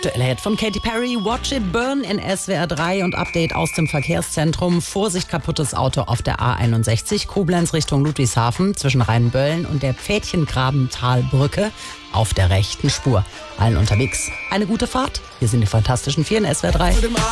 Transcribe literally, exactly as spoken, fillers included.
aktuelle Hit von Katy Perry, Watch It Burn in S W R drei und Update aus dem Verkehrszentrum. Vorsicht, kaputtes Auto auf der A einundsechzig, Koblenz Richtung Ludwigshafen zwischen Rheinböllen und der Pfädchengrabentalbrücke auf der rechten Spur. Allen unterwegs eine gute Fahrt. Hier sind die Fantastischen Vier in S W R drei.